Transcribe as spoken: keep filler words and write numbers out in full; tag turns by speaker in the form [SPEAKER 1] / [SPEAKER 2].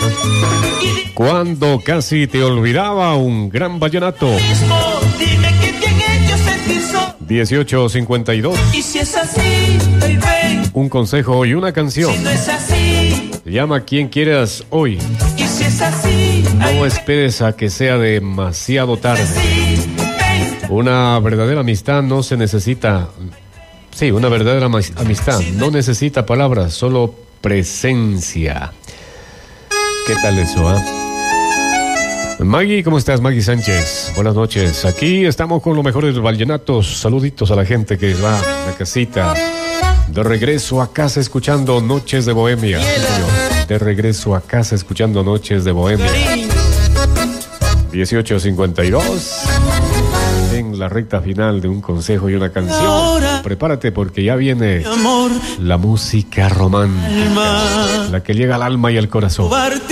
[SPEAKER 1] Cuando casi te olvidaba, un gran vallenato. dieciocho cincuenta y dos.
[SPEAKER 2] Y si es así, baby,
[SPEAKER 1] un consejo y una canción.
[SPEAKER 2] si no es así,
[SPEAKER 1] Llama a quien quieras hoy.
[SPEAKER 2] y si es así,
[SPEAKER 1] No esperes a que sea demasiado tarde.
[SPEAKER 2] sí, baby,
[SPEAKER 1] Una verdadera amistad no se necesita. Sí, una verdadera ama- amistad no necesita palabras, solo presencia. ¿Qué tal eso, ah? Maggie, ¿cómo estás? Maggie Sánchez. Buenas noches. Aquí estamos con los mejores vallenatos. Saluditos a la gente que va a la casita. De regreso a casa escuchando Noches de Bohemia. De regreso a casa escuchando Noches de Bohemia. dieciocho cincuenta y dos. En la recta final de un consejo y una canción. Prepárate porque ya viene
[SPEAKER 2] amor,
[SPEAKER 1] la música romántica. La que llega al alma y al corazón.
[SPEAKER 2] parte